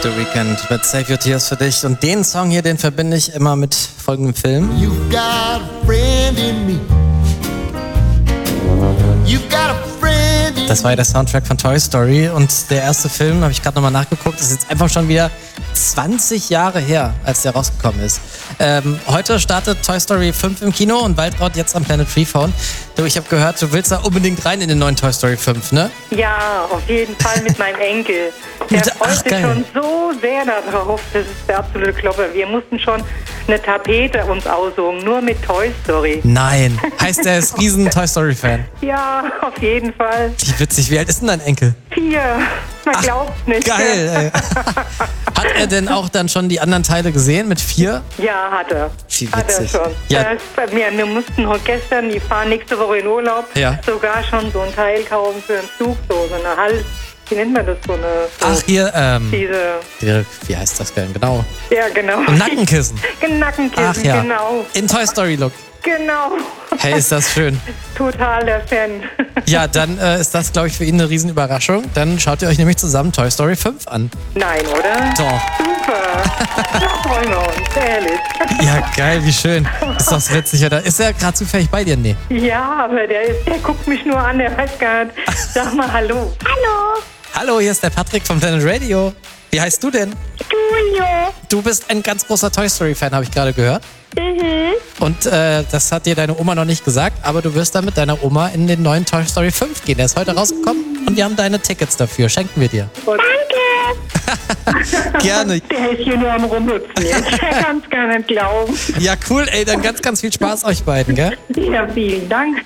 The Weeknd mit Save Your Tears für dich. Und den Song hier, den verbinde ich immer mit folgendem Film. You've got a friend in me. You've got a friend in me. Das war ja der Soundtrack von Toy Story. Und der erste Film, habe ich gerade nochmal nachgeguckt, ist jetzt einfach schon wieder 20 Jahre her, als der rausgekommen ist. Heute startet Toy Story 5 im Kino und Waltraud jetzt am Planet Freephone. Du, ich habe gehört, du willst da unbedingt rein in den neuen Toy Story 5, ne? Ja, auf jeden Fall mit meinem Enkel. Der freut sich schon so sehr darauf. Das ist der absolute Klopper. Wir mussten schon eine Tapete uns aussuchen, nur mit Toy Story. Nein. Heißt, er ist riesen Toy Story Fan. Ja, auf jeden Fall. Wie witzig. Wie alt ist denn dein Enkel? 4. Man glaubt nicht. Geil, ey. Hat er denn auch dann schon die anderen Teile gesehen mit 4? Ja, hat er. Wie Hat er witzig. schon. Ja. Wir mussten gestern, die fahren nächste Woche in Urlaub, Ja. sogar schon so ein Teil kaufen für einen Zug, so eine wie nennt man das, so eine... So Ach, hier, diese, wie heißt das denn? Genau. ja, genau. Ein Nackenkissen. Nackenkissen, Ach ja. genau. In Toy Story Look. Genau. Hey, ist das schön. Total der Fan. Ja, dann ist das, glaube ich, für ihn eine Riesenüberraschung. Dann schaut ihr euch nämlich zusammen Toy Story 5 an. Nein, oder? Doch. Super. Da freuen wir uns, ehrlich. Ja, geil, wie schön. Ist doch witzig, oder? Ist er gerade zufällig bei dir? Nee. Ja, aber der guckt mich nur an, der weiß gar nicht. Sag mal Hallo. Hallo. Hallo, hier ist der Patrick vom Planet Radio. Wie heißt du denn? Julio. Du bist ein ganz großer Toy Story Fan, habe ich gerade gehört. Mhm. Und das hat dir deine Oma noch nicht gesagt, aber du wirst dann mit deiner Oma in den neuen Toy Story 5 gehen. Der ist heute rausgekommen und wir haben deine Tickets dafür. Schenken wir dir. Danke. Gerne. Der ist hier nur am Rumhüpfen jetzt. Ich kann es gar nicht glauben. Ja, cool, ey. Dann ganz, ganz viel Spaß euch beiden, gell? Ja, vielen Dank.